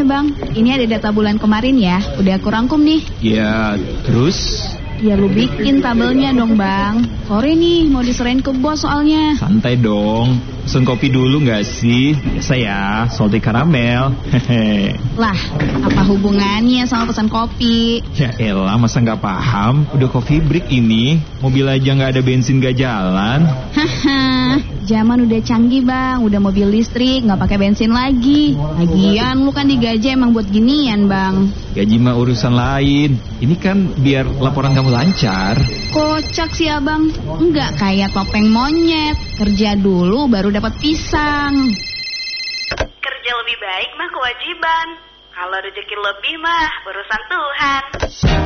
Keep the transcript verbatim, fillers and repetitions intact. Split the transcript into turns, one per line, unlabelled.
bang, ini ada data bulan kemarin ya, udah aku rangkum nih.
Ya, terus?
Ya lu bikin tabelnya dong bang. Sore nih mau diserahin ke bos soalnya.
Santai dong, pesen kopi dulu gak sih? Biasa ya, salty karamel. Hehe.
Lah, apa hubungannya sama pesan kopi?
Ya elah, masa gak paham? Udah coffee break ini, mobil aja gak ada bensin gak jalan.
Haha, zaman udah canggih bang, udah mobil listrik, gak pakai bensin lagi. Lagian lu kan digaji emang buat ginian bang.
Gaji mah urusan lain. Ini kan biar laporan kamu lancar.
Kocak sih abang, enggak kayak topeng monyet. Kerja dulu baru dapat pisang.
Kerja lebih baik mah kewajiban. Kalau rezeki lebih mah urusan Tuhan.